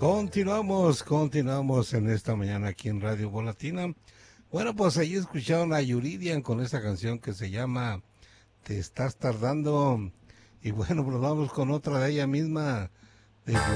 Continuamos en esta mañana aquí en Radio Volatina. Bueno, pues ahí escucharon a Yuridian con esta canción que se llama Te estás tardando. Y bueno, pues vamos con otra de ella misma, de